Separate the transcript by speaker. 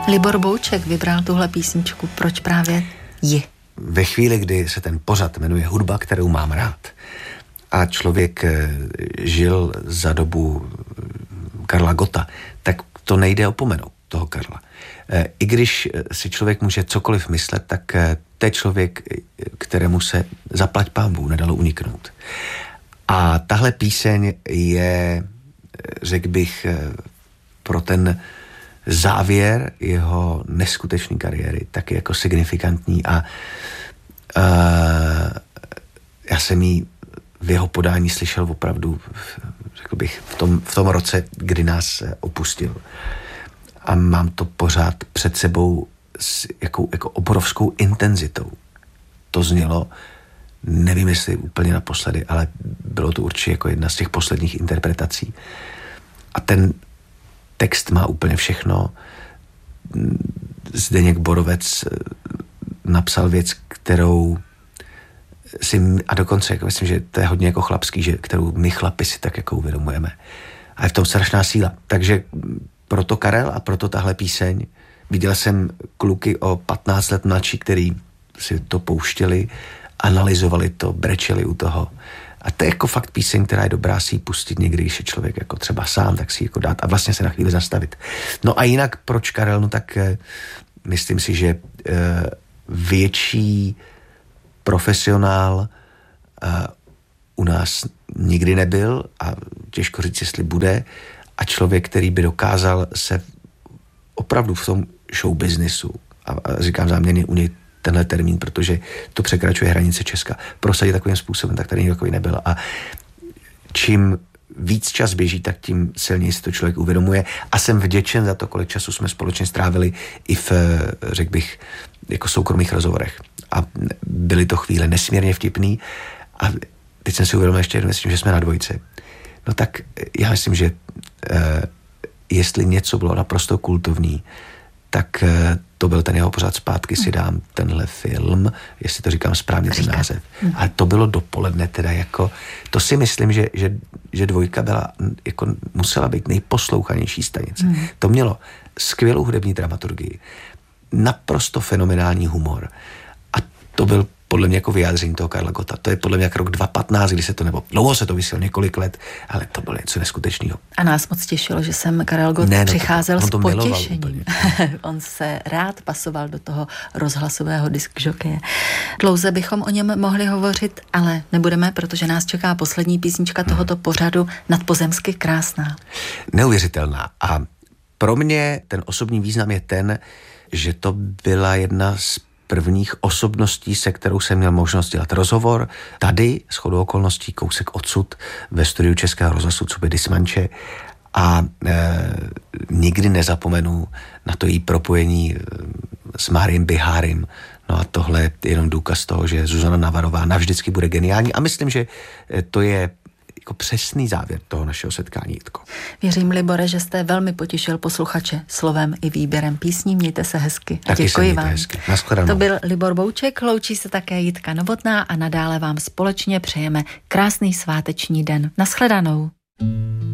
Speaker 1: Libor Bouček vybral tuhle písničku. Proč právě ji?
Speaker 2: Ve chvíli, kdy se ten pořad jmenuje Hudba, kterou mám rád, a člověk žil za dobu Karla Gotta, tak to nejde opomenout, toho Karla. I když si člověk může cokoliv myslet, tak to je člověk, kterému se zaplať pánbůh nedalo uniknout. A tahle píseň je, řekl bych, pro ten závěr jeho neskutečné kariéry taky jako signifikantní a já jsem ji v jeho podání slyšel opravdu, řekl bych, v tom roce, kdy nás opustil. A mám to pořád před sebou s jako obrovskou intenzitou. To znělo, nevím, jestli úplně naposledy, ale bylo to určitě jako jedna z těch posledních interpretací. A ten text má úplně všechno. Zdeněk Borovec napsal věc, kterou si, a dokonce jako myslím, že to je hodně jako chlapský, že, kterou my chlapi si tak jako uvědomujeme. A je v tom strašná síla. Takže proto Karel a proto tahle píseň. Viděl jsem kluky o 15 let mladší, který si to pouštěli, analyzovali to, brečeli u toho. A to je jako fakt píseň, která je dobrá si ji pustit někdy, když je člověk jako třeba sám, tak si ji jako dát a vlastně se na chvíli zastavit. No a jinak proč Karel? No tak myslím si, že větší profesionál u nás nikdy nebyl a těžko říct, jestli bude, a člověk, který by dokázal se opravdu v tom showbiznisu, a říkám záměrně u něj tenhle termín, protože to překračuje hranice Česka, prosadit takovým způsobem, tak tady nikdo takový nebyl. A čím víc čas běží, tak tím silněji si to člověk uvědomuje. A jsem vděčen za to, kolik času jsme společně strávili i v, řekl bych, jako soukromých rozhovorech. A byly to chvíle nesmírně vtipný. A teď jsem si uvědomil ještě jednou, myslím, že jsme na dvojce. No tak já myslím, že jestli něco bylo naprosto kultovní, tak to byl ten jeho pořád Zpátky si dám, tenhle film, jestli to říkám správně ten název. Ale to bylo dopoledne teda jako, to si myslím, že dvojka byla, jako musela být nejposlouchanější stanice. To mělo skvělou hudební dramaturgii, naprosto fenomenální humor a to byl podle mě jako vyjádření toho Karla Gotta. To je podle mě jak rok 2015, kdy se to, nebo dlouho se to vysílalo, několik let, ale to bylo něco neskutečného.
Speaker 1: A nás moc těšilo, že sem Karel Gott přicházel s potěšením. On se rád pasoval do toho rozhlasového diskžokeje. Dlouze bychom o něm mohli hovořit, ale nebudeme, protože nás čeká poslední písnička tohoto pořadu, Nadpozemsky krásná.
Speaker 2: Neuvěřitelná. A pro mě ten osobní význam je ten, že to byla jedna z prvních osobností, se kterou jsem měl možnost dělat rozhovor. Tady, shodou okolností, kousek odsud, ve studiu Českého rozhlasu, co by Dismanče. A nikdy nezapomenu na to její propojení s Máriem Bihárem. No a tohle je jenom důkaz toho, že Zuzana Navarová navždycky bude geniální. A myslím, že to je jako přesný závěr toho našeho setkání, Jitko.
Speaker 1: Věřím, Libore, že jste velmi potěšil posluchače slovem i výběrem písní. Mějte se hezky.
Speaker 2: Taky
Speaker 1: děkuji vám.
Speaker 2: Hezky. Nashledanou.
Speaker 1: To byl Libor Bouček, loučí se také Jitka Novotná a nadále vám společně přejeme krásný sváteční den. Nashledanou.